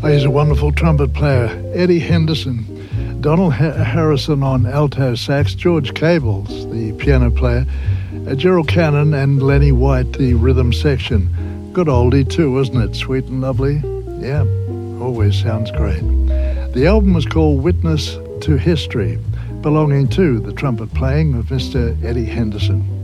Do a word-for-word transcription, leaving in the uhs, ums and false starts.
Oh, he's a wonderful trumpet player, Eddie Henderson. Donald ha- Harrison on alto sax, George Cables, the piano player, uh, Gerald Cannon and Lenny White, the rhythm section. Good oldie too, isn't it? Sweet and lovely. Yeah, always sounds great. The album was called Witness to History, belonging to the trumpet playing of Mister Eddie Henderson.